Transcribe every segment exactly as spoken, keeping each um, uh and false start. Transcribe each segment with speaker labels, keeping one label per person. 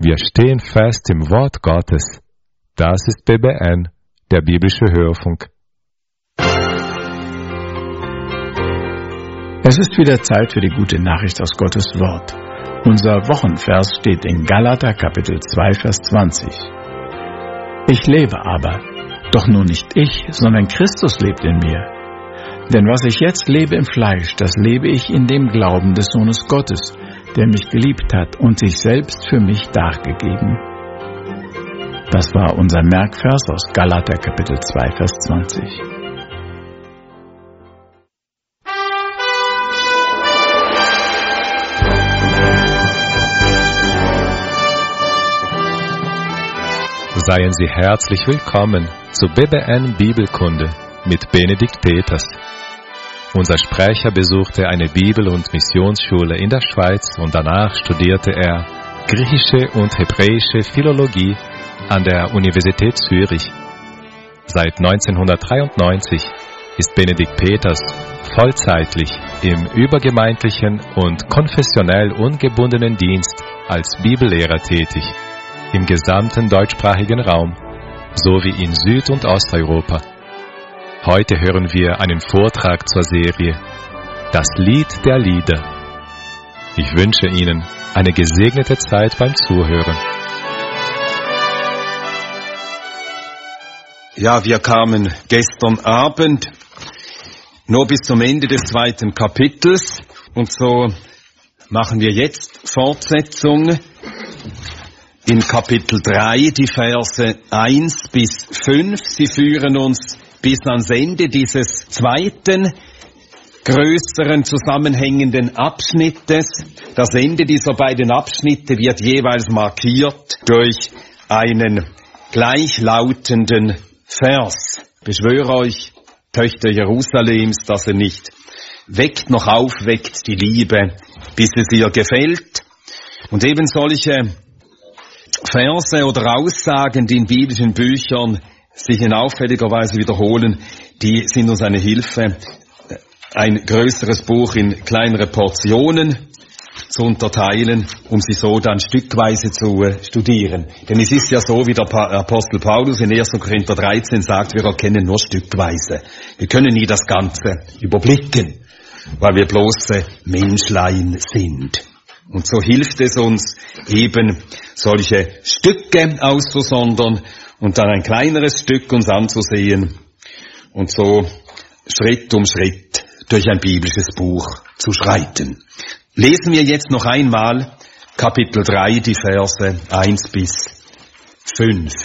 Speaker 1: Wir stehen fest im Wort Gottes. Das ist B B N, der biblische Hörfunk.
Speaker 2: Es ist wieder Zeit für die gute Nachricht aus Gottes Wort. Unser Wochenvers steht in Galater Kapitel zwei, Vers zwanzig. Ich lebe aber, doch nun nicht ich, sondern Christus lebt in mir. Denn was ich jetzt lebe im Fleisch, das lebe ich in dem Glauben des Sohnes Gottes, der mich geliebt hat und sich selbst für mich dargegeben. Das war unser Merkvers aus Galater Kapitel zwei, Vers zwanzig.
Speaker 1: Seien Sie herzlich willkommen zu B B N Bibelkunde mit Benedikt Peters. Unser Sprecher besuchte eine Bibel- und Missionsschule in der Schweiz und danach studierte er griechische und hebräische Philologie an der Universität Zürich. Seit neunzehnhundertdreiundneunzig ist Benedikt Peters vollzeitlich im übergemeindlichen und konfessionell ungebundenen Dienst als Bibellehrer tätig, im gesamten deutschsprachigen Raum sowie in Süd- und Osteuropa. Heute hören wir einen Vortrag zur Serie Das Lied der Lieder. Ich wünsche Ihnen eine gesegnete Zeit beim Zuhören.
Speaker 3: Ja, wir kamen gestern Abend nur bis zum Ende des zweiten Kapitels und so machen wir jetzt Fortsetzung in Kapitel drei, die Verse eins bis fünf. Sie führen uns bis ans Ende dieses zweiten, größeren, zusammenhängenden Abschnittes. Das Ende dieser beiden Abschnitte wird jeweils markiert durch einen gleichlautenden Vers. Ich beschwöre euch, Töchter Jerusalems, dass ihr nicht weckt noch aufweckt die Liebe, bis es ihr gefällt. Und eben solche Verse oder Aussagen, die in biblischen Büchern sich in auffälliger Weise wiederholen, die sind uns eine Hilfe, ein größeres Buch in kleinere Portionen zu unterteilen, um sie so dann stückweise zu studieren. Denn es ist ja so, wie der Apostel Paulus in erster Korinther dreizehn sagt, wir erkennen nur stückweise. Wir können nie das Ganze überblicken, weil wir bloße Menschlein sind. Und so hilft es uns eben, solche Stücke auszusondern und dann ein kleineres Stück uns anzusehen und so Schritt um Schritt durch ein biblisches Buch zu schreiten. Lesen wir jetzt noch einmal Kapitel drei, die Verse eins bis fünf.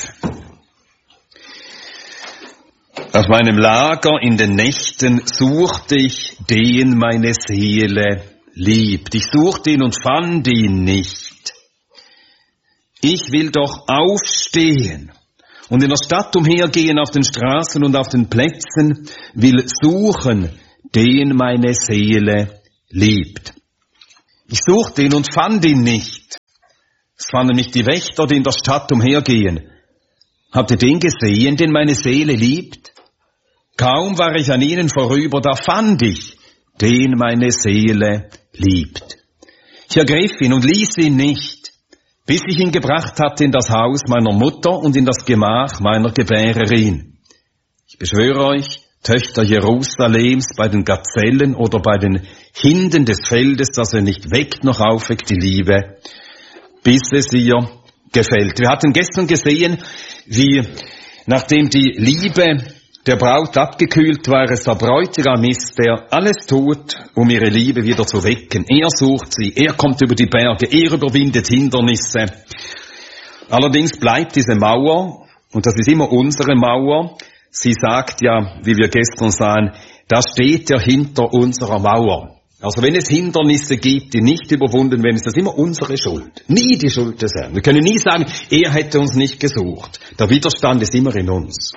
Speaker 3: Auf meinem Lager in den Nächten suchte ich den meine Seele liebt. Ich suchte ihn und fand ihn nicht. Ich will doch aufstehen und in der Stadt umhergehen, auf den Straßen und auf den Plätzen, will suchen, den meine Seele liebt. Ich suchte ihn und fand ihn nicht. Es fanden mich die Wächter, die in der Stadt umhergehen. Habt ihr den gesehen, den meine Seele liebt? Kaum war ich an ihnen vorüber, da fand ich, den meine Seele liebt. Ich ergriff ihn und ließ ihn nicht, bis ich ihn gebracht hatte in das Haus meiner Mutter und in das Gemach meiner Gebärerin. Ich beschwöre euch, Töchter Jerusalems, bei den Gazellen oder bei den Hinden des Feldes, dass er nicht weckt noch aufweckt die Liebe, bis es ihr gefällt. Wir hatten gestern gesehen, wie nachdem die Liebe der Braut abgekühlt war, es der Bräutigam ist, der alles tut, um ihre Liebe wieder zu wecken. Er sucht sie, er kommt über die Berge, er überwindet Hindernisse. Allerdings bleibt diese Mauer, und das ist immer unsere Mauer, sie sagt ja, wie wir gestern sahen, da steht er hinter unserer Mauer. Also wenn es Hindernisse gibt, die nicht überwunden werden, ist das immer unsere Schuld. Nie die Schuld des Herrn. Wir können nie sagen, er hätte uns nicht gesucht. Der Widerstand ist immer in uns.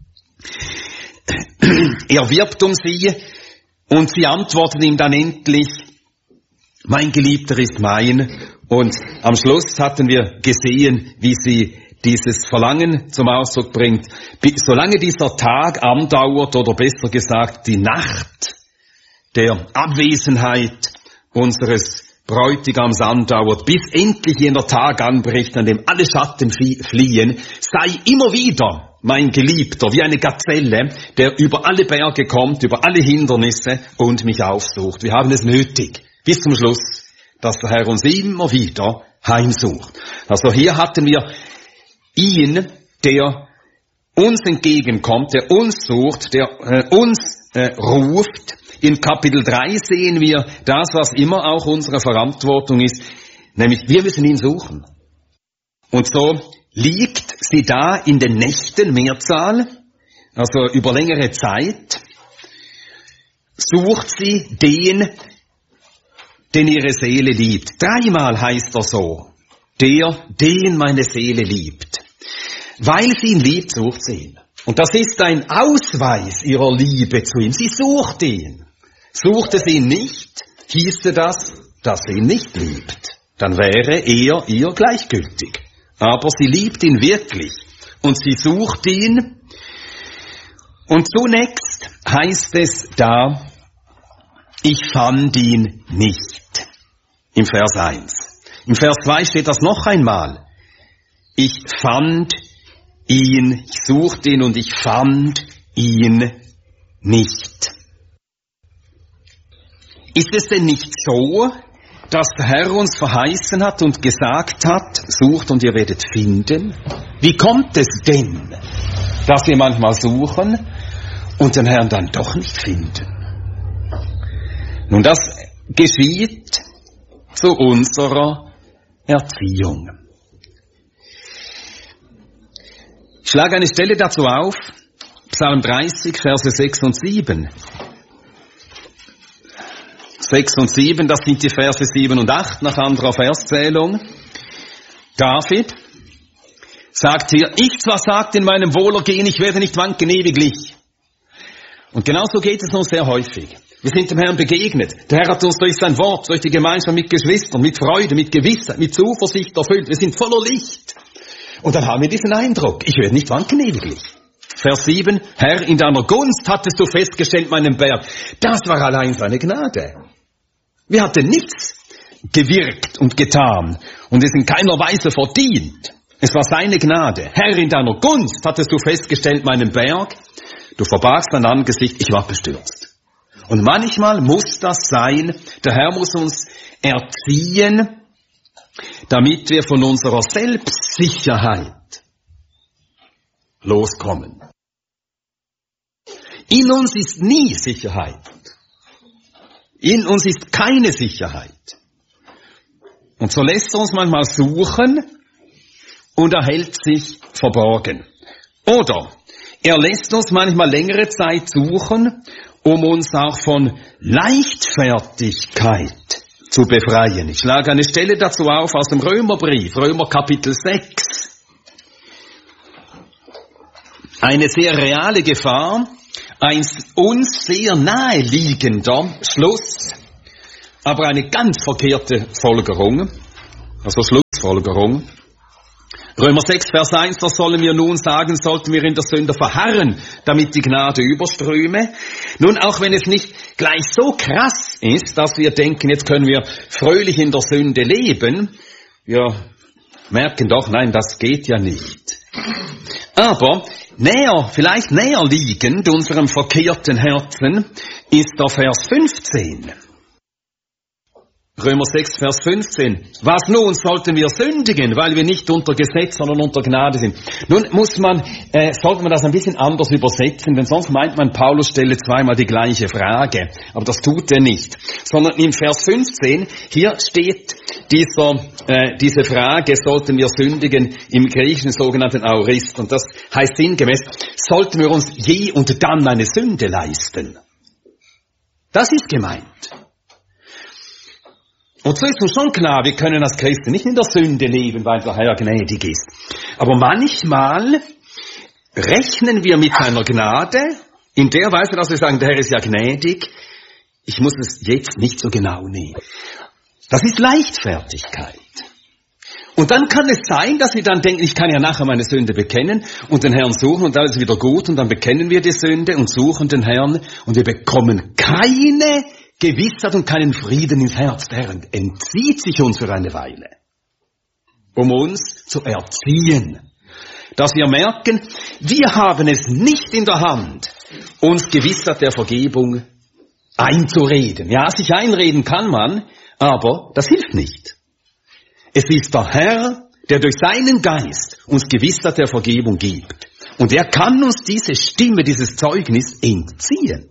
Speaker 3: Er wirbt um sie und sie antworten ihm dann endlich, mein Geliebter ist mein. Und am Schluss hatten wir gesehen, wie sie dieses Verlangen zum Ausdruck bringt. Solange dieser Tag andauert, oder besser gesagt die Nacht der Abwesenheit unseres Bräutigams andauert, bis endlich jener Tag anbricht, an dem alle Schatten fliehen, sei immer wieder mein Geliebter, wie eine Gazelle, der über alle Berge kommt, über alle Hindernisse und mich aufsucht. Wir haben es nötig, bis zum Schluss, dass der Herr uns immer wieder heimsucht. Also hier hatten wir ihn, der uns entgegenkommt, der uns sucht, der äh, uns äh, ruft. In Kapitel drei sehen wir das, was immer auch unsere Verantwortung ist, nämlich wir müssen ihn suchen. Und so liegt sie da in den Nächten, Mehrzahl, also über längere Zeit, sucht sie den, den ihre Seele liebt. Dreimal heißt er so, der, den meine Seele liebt. Weil sie ihn liebt, sucht sie ihn. Und das ist ein Ausweis ihrer Liebe zu ihm. Sie sucht ihn. Suchte sie ihn nicht, hieße das, dass sie ihn nicht liebt. Dann wäre er ihr gleichgültig. Aber sie liebt ihn wirklich. Und sie sucht ihn. Und zunächst heißt es da, ich fand ihn nicht. Im Vers eins. Im Vers zwei steht das noch einmal. Ich fand ihn, ich suchte ihn und ich fand ihn nicht. Ist es denn nicht so, dass der Herr uns verheißen hat und gesagt hat, sucht und ihr werdet finden? Wie kommt es denn, dass wir manchmal suchen und den Herrn dann doch nicht finden? Nun, das geschieht zu unserer Erziehung. Ich schlage eine Stelle dazu auf, Psalm dreißig, Verse sechs und sieben. sechs und sieben, das sind die Verse sieben und acht nach anderer Verszählung. David sagt hier, ich zwar sagt in meinem Wohlergehen, ich werde nicht wanken ewiglich. Und genauso geht es uns sehr häufig. Wir sind dem Herrn begegnet. Der Herr hat uns durch sein Wort, durch die Gemeinschaft mit Geschwistern, mit Freude, mit Gewissheit, mit Zuversicht erfüllt. Wir sind voller Licht. Und dann haben wir diesen Eindruck, ich werde nicht wanken ewiglich. Vers sieben, Herr, in deiner Gunst hattest du festgestellt meinen Berg. Das war allein seine Gnade. Wir hatten nichts gewirkt und getan und es in keiner Weise verdient. Es war seine Gnade. Herr, in deiner Gunst hattest du festgestellt meinen Berg. Du verbargst dein Angesicht, ich war bestürzt. Und manchmal muss das sein, der Herr muss uns erziehen, damit wir von unserer Selbstsicherheit loskommen. In uns ist nie Sicherheit. In uns ist keine Sicherheit. Und so lässt er uns manchmal suchen und er hält sich verborgen. Oder er lässt uns manchmal längere Zeit suchen, um uns auch von Leichtfertigkeit zu befreien. Ich schlage eine Stelle dazu auf aus dem Römerbrief, Römer Kapitel sechs. Eine sehr reale Gefahr, ein uns sehr naheliegender Schluss, aber eine ganz verkehrte Folgerung, also Schlussfolgerung. Römer sechs, Vers eins, was sollen wir nun sagen, sollten wir in der Sünde verharren, damit die Gnade überströme? Nun, auch wenn es nicht gleich so krass ist, dass wir denken, jetzt können wir fröhlich in der Sünde leben, wir merken doch, nein, das geht ja nicht. Aber näher, vielleicht näher liegend unserem verkehrten Herzen ist der Vers fünfzehn. Römer sechs, Vers fünfzehn. Was nun, sollten wir sündigen, weil wir nicht unter Gesetz, sondern unter Gnade sind? Nun muss man, äh, sollte man das ein bisschen anders übersetzen, denn sonst meint man, Paulus stelle zweimal die gleiche Frage. Aber das tut er nicht. Sondern im Vers fünfzehn, hier steht dieser, äh, diese Frage, sollten wir sündigen, im Griechischen sogenannten Aorist. Und das heißt sinngemäß, sollten wir uns je und dann eine Sünde leisten? Das ist gemeint. Und so ist uns schon klar, wir können als Christen nicht in der Sünde leben, weil der Herr gnädig ist. Aber manchmal rechnen wir mit seiner Gnade in der Weise, dass wir sagen, der Herr ist ja gnädig, ich muss es jetzt nicht so genau nehmen. Das ist Leichtfertigkeit. Und dann kann es sein, dass wir dann denken, ich kann ja nachher meine Sünde bekennen und den Herrn suchen und alles wieder gut und dann bekennen wir die Sünde und suchen den Herrn und wir bekommen keine Gewissheit und keinen Frieden ins Herz. Der entzieht sich uns für eine Weile, um uns zu erziehen. Dass wir merken, wir haben es nicht in der Hand, uns Gewissheit der Vergebung einzureden. Ja, sich einreden kann man, aber das hilft nicht. Es ist der Herr, der durch seinen Geist uns Gewissheit der Vergebung gibt. Und er kann uns diese Stimme, dieses Zeugnis entziehen,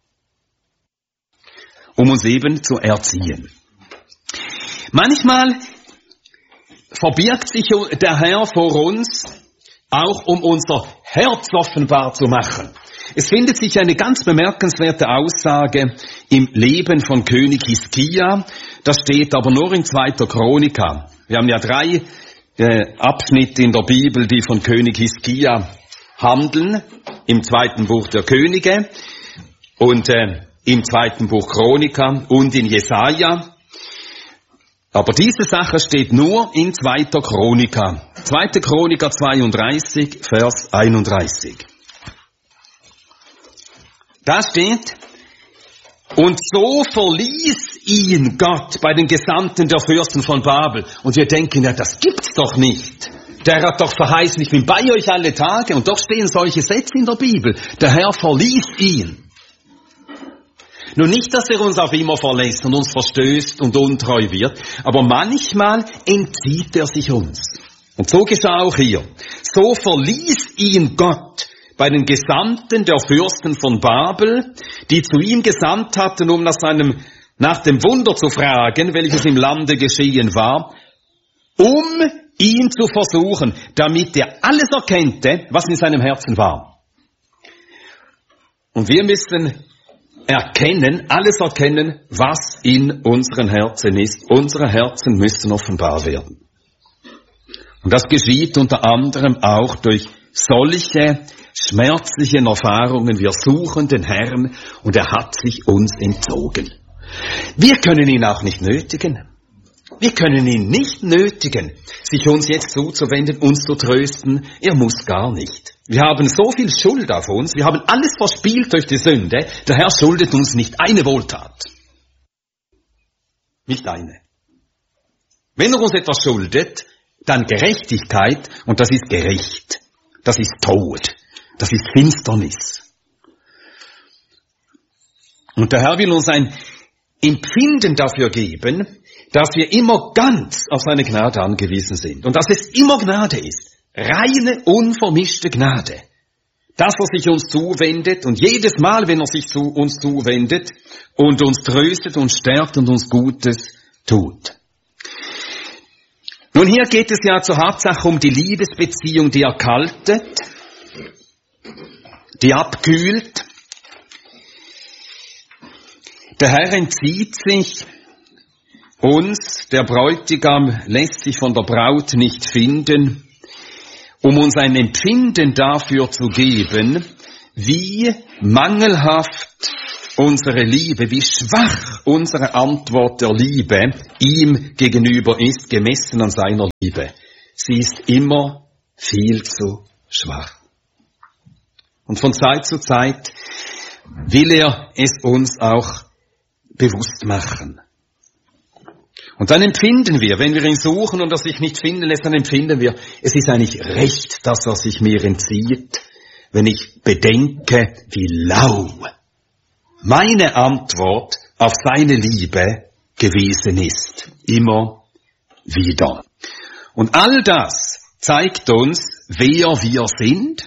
Speaker 3: um uns eben zu erziehen. Manchmal verbirgt sich der Herr vor uns, auch um unser Herz offenbar zu machen. Es findet sich eine ganz bemerkenswerte Aussage im Leben von König Hiskia. Das steht aber nur in zweiter Chronika. Wir haben ja drei äh, Abschnitte in der Bibel, die von König Hiskia handeln. Im zweiten Buch der Könige und äh, im zweiten Buch Chronika und in Jesaja. Aber diese Sache steht nur in zweiter Chronika. zweite Chronika zweiunddreißig, Vers einunddreißig. Da steht, und so verließ ihn Gott bei den Gesandten der Fürsten von Babel. Und wir denken, ja, das gibt's doch nicht. Der hat doch verheißen, ich bin bei euch alle Tage. Und doch stehen solche Sätze in der Bibel. Der Herr verließ ihn. Nun nicht, dass er uns auf immer verlässt und uns verstößt und untreu wird, aber manchmal entzieht er sich uns. Und so geschah auch hier. So verließ ihn Gott bei den Gesandten der Fürsten von Babel, die zu ihm gesandt hatten, um nach seinem, nach dem Wunder zu fragen, welches im Lande geschehen war, um ihn zu versuchen, damit er alles erkannte, was in seinem Herzen war. Und wir müssen erkennen, alles erkennen, was in unseren Herzen ist. Unsere Herzen müssen offenbar werden. Und das geschieht unter anderem auch durch solche schmerzlichen Erfahrungen. Wir suchen den Herrn und er hat sich uns entzogen. Wir können ihn auch nicht nötigen. Wir können ihn nicht nötigen, sich uns jetzt zuzuwenden, uns zu trösten. Er muss gar nicht. Wir haben so viel Schuld auf uns. Wir haben alles verspielt durch die Sünde. Der Herr schuldet uns nicht eine Wohltat. Nicht eine. Wenn er uns etwas schuldet, dann Gerechtigkeit, und das ist Gericht. Das ist Tod. Das ist Finsternis. Und der Herr will uns ein Empfinden dafür geben, dass wir immer ganz auf seine Gnade angewiesen sind. Und dass es immer Gnade ist. Reine, unvermischte Gnade. Dass er sich uns zuwendet und jedes Mal, wenn er sich zu uns zuwendet und uns tröstet und stärkt und uns Gutes tut. Nun, hier geht es ja zur Hauptsache um die Liebesbeziehung, die erkaltet, die abkühlt. Der Herr entzieht sich uns, der Bräutigam lässt sich von der Braut nicht finden, um uns ein Empfinden dafür zu geben, wie mangelhaft unsere Liebe, wie schwach unsere Antwort der Liebe ihm gegenüber ist, gemessen an seiner Liebe. Sie ist immer viel zu schwach. Und von Zeit zu Zeit will er es uns auch bewusst machen. Und dann empfinden wir, wenn wir ihn suchen und er sich nicht finden lässt, dann empfinden wir, es ist eigentlich recht, dass er sich mir entzieht, wenn ich bedenke, wie lau meine Antwort auf seine Liebe gewesen ist. Immer wieder. Und all das zeigt uns, wer wir sind,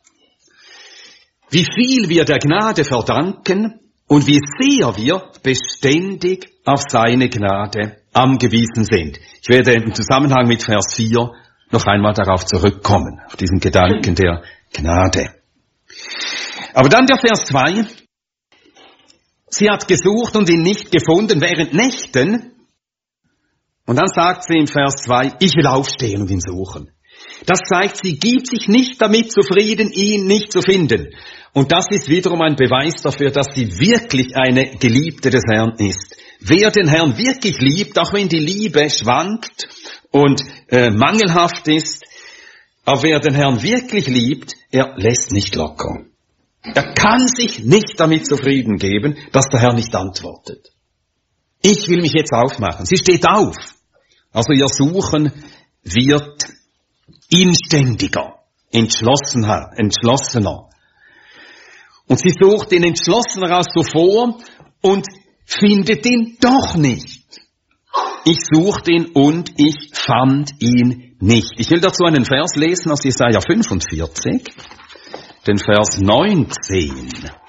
Speaker 3: wie viel wir der Gnade verdanken und wie sehr wir beständig auf seine Gnade angewiesen sind. Ich werde im Zusammenhang mit Vers vier noch einmal darauf zurückkommen, auf diesen Gedanken der Gnade. Aber dann der Vers zwei. Sie hat gesucht und ihn nicht gefunden während Nächten. Und dann sagt sie im Vers zwei, ich will aufstehen und ihn suchen. Das zeigt, sie gibt sich nicht damit zufrieden, ihn nicht zu finden. Und das ist wiederum ein Beweis dafür, dass sie wirklich eine Geliebte des Herrn ist. Wer den Herrn wirklich liebt, auch wenn die Liebe schwankt und äh, mangelhaft ist, aber wer den Herrn wirklich liebt, er lässt nicht locker. Er kann sich nicht damit zufrieden geben, dass der Herr nicht antwortet. Ich will mich jetzt aufmachen. Sie steht auf. Also ihr Suchen wird inständiger, entschlossener, entschlossener. Und sie sucht ihn entschlossener als zuvor und findet ihn doch nicht. Ich suchte ihn und ich fand ihn nicht. Ich will dazu einen Vers lesen aus Jesaja fünfundvierzig, den Vers neunzehn.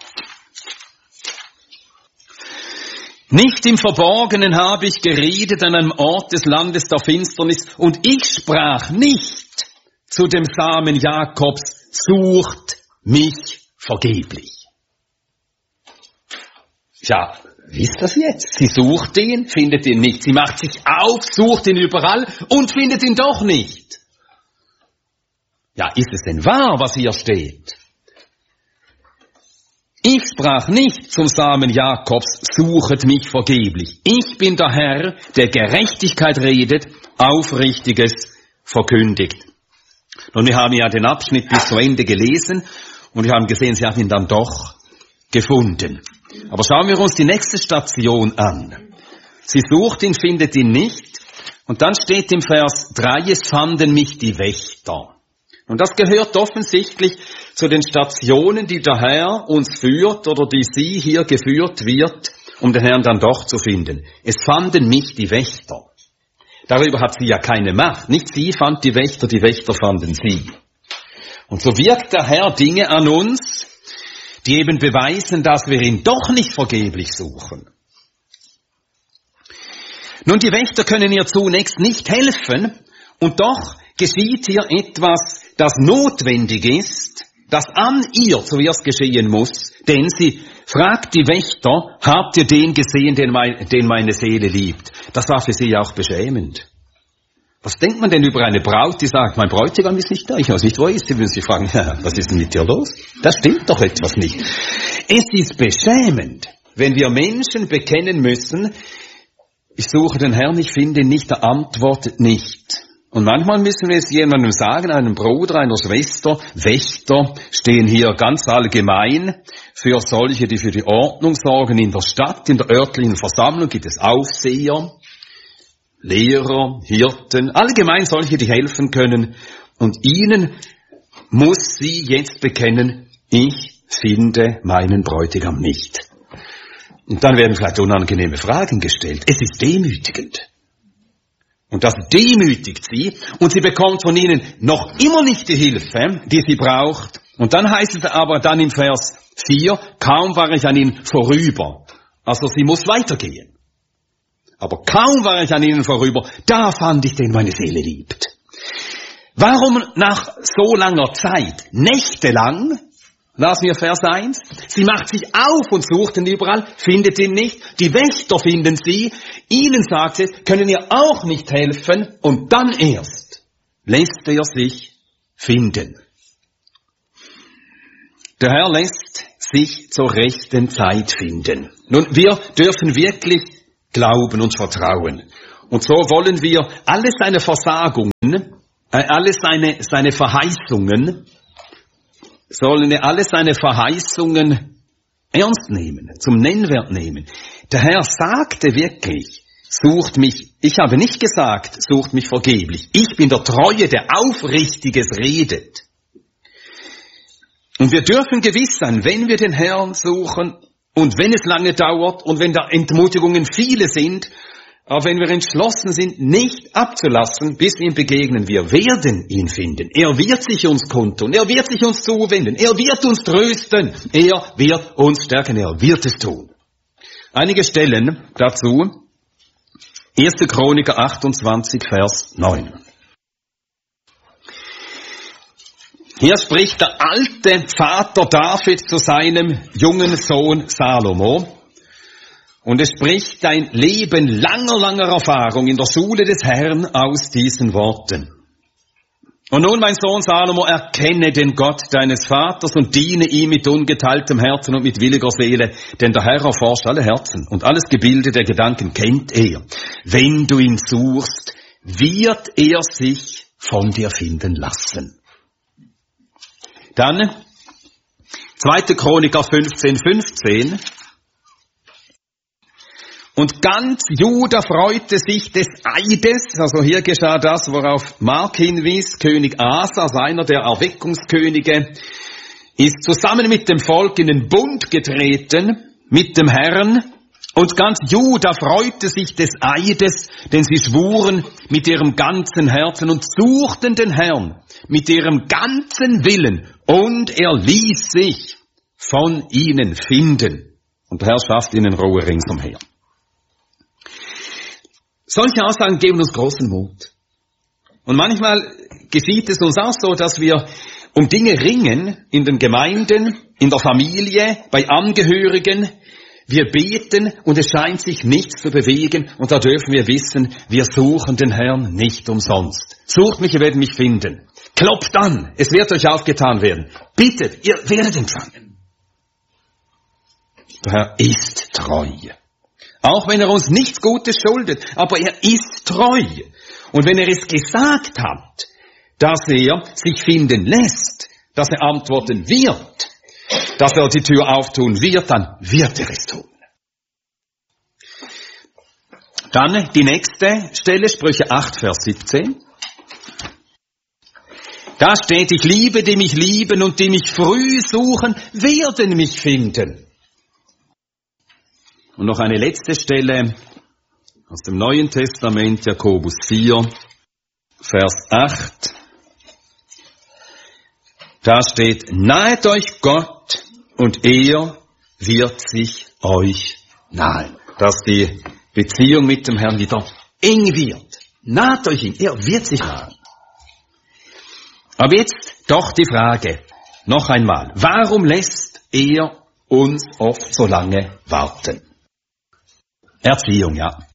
Speaker 3: Nicht im Verborgenen habe ich geredet an einem Ort des Landes der Finsternis, und ich sprach nicht zu dem Samen Jakobs, sucht mich vergeblich. Ja, wisst ihr das jetzt? Sie sucht ihn, findet ihn nicht. Sie macht sich auf, sucht ihn überall und findet ihn doch nicht. Ja, ist es denn wahr, was hier steht? Ich sprach nicht zum Samen Jakobs, suchet mich vergeblich. Ich bin der Herr, der Gerechtigkeit redet, Aufrichtiges verkündigt. Und wir haben ja den Abschnitt bis zu Ende gelesen und wir haben gesehen, sie hat ihn dann doch gefunden. Aber schauen wir uns die nächste Station an. Sie sucht ihn, findet ihn nicht. Und dann steht im Vers drei, es fanden mich die Wächter. Und das gehört offensichtlich zu den Stationen, die der Herr uns führt oder die sie hier geführt wird, um den Herrn dann doch zu finden. Es fanden mich die Wächter. Darüber hat sie ja keine Macht. Nicht sie fand die Wächter, die Wächter fanden sie. Und so wirkt der Herr Dinge an uns, die eben beweisen, dass wir ihn doch nicht vergeblich suchen. Nun, die Wächter können ihr zunächst nicht helfen, und doch geschieht hier etwas, das notwendig ist, das an ihr zuerst geschehen muss, denn sie fragt die Wächter, habt ihr den gesehen, den, mein, den meine Seele liebt? Das war für sie auch beschämend. Was denkt man denn über eine Braut, die sagt, mein Bräutigam ist nicht da, ich weiß nicht, wo er ist? Sie würden sich fragen, ja, was ist denn mit dir los? Das stimmt doch etwas nicht. Es ist beschämend, wenn wir Menschen bekennen müssen, ich suche den Herrn, ich finde ihn nicht, er antwortet nicht. Und manchmal müssen wir es jemandem sagen, einem Bruder, einer Schwester, Wächter stehen hier ganz allgemein für solche, die für die Ordnung sorgen. In der Stadt, in der örtlichen Versammlung gibt es Aufseher, Lehrer, Hirten, allgemein solche, die helfen können. Und ihnen muss sie jetzt bekennen, ich finde meinen Bräutigam nicht. Und dann werden vielleicht unangenehme Fragen gestellt. Es ist demütigend. Und das demütigt sie, und sie bekommt von ihnen noch immer nicht die Hilfe, die sie braucht. Und dann heißt es aber dann im Vers vier, kaum war ich an ihnen vorüber. Also sie muss weitergehen. Aber kaum war ich an ihnen vorüber, da fand ich, den meine Seele liebt. Warum nach so langer Zeit, nächtelang, lasen wir Vers eins, sie macht sich auf und sucht ihn überall, findet ihn nicht, die Wächter finden sie, ihnen sagt sie, können ihr auch nicht helfen, und dann erst lässt er sich finden. Der Herr lässt sich zur rechten Zeit finden. Nun, wir dürfen wirklich glauben und vertrauen. Und so wollen wir alle seine Versagungen, äh, alle seine, seine Verheißungen, sollen wir alle seine Verheißungen ernst nehmen, zum Nennwert nehmen. Der Herr sagte wirklich, sucht mich, ich habe nicht gesagt, sucht mich vergeblich. Ich bin der Treue, der Aufrichtiges redet. Und wir dürfen gewiss sein, wenn wir den Herrn suchen und wenn es lange dauert und wenn da Entmutigungen viele sind, aber wenn wir entschlossen sind, nicht abzulassen, bis wir ihm begegnen, wir werden ihn finden. Er wird sich uns kundtun, er wird sich uns zuwenden, er wird uns trösten, er wird uns stärken, er wird es tun. Einige Stellen dazu, erste Chroniker achtundzwanzig, Vers neun. Hier spricht der alte Vater David zu seinem jungen Sohn Salomo. Und es spricht ein Leben langer, langer Erfahrung in der Schule des Herrn aus diesen Worten. Und nun, mein Sohn Salomo, erkenne den Gott deines Vaters und diene ihm mit ungeteiltem Herzen und mit williger Seele, denn der Herr erforscht alle Herzen und alles Gebilde der Gedanken kennt er. Wenn du ihn suchst, wird er sich von dir finden lassen. Dann zweiter Chroniker fünfzehn, fünfzehn. Und ganz Juda freute sich des Eides, also hier geschah das, worauf Mark hinwies, König Asa, einer der Erweckungskönige, ist zusammen mit dem Volk in den Bund getreten, mit dem Herrn, und ganz Juda freute sich des Eides, denn sie schwuren mit ihrem ganzen Herzen und suchten den Herrn mit ihrem ganzen Willen, und er ließ sich von ihnen finden. Und der Herr schafft ihnen Ruhe ringsumher. Solche Aussagen geben uns großen Mut. Und manchmal geschieht es uns auch so, dass wir um Dinge ringen in den Gemeinden, in der Familie, bei Angehörigen. Wir beten und es scheint sich nichts zu bewegen, und da dürfen wir wissen, wir suchen den Herrn nicht umsonst. Sucht mich, ihr werdet mich finden. Klopft an, es wird euch aufgetan werden. Bittet, ihr werdet empfangen. Der Herr ist treu. Auch wenn er uns nichts Gutes schuldet, aber er ist treu. Und wenn er es gesagt hat, dass er sich finden lässt, dass er antworten wird, dass er die Tür auftun wird, dann wird er es tun. Dann die nächste Stelle, Sprüche acht, Vers siebzehn. Da steht, ich liebe, die mich lieben und die mich früh suchen, werden mich finden. Und noch eine letzte Stelle aus dem Neuen Testament, Jakobus vier, Vers acht. Da steht, nahet euch Gott und er wird sich euch nahen. Dass die Beziehung mit dem Herrn wieder eng wird. Naht euch ihn, er wird sich nahen. Aber jetzt doch die Frage, noch einmal, warum lässt er uns oft so lange warten? Erziehung, ja.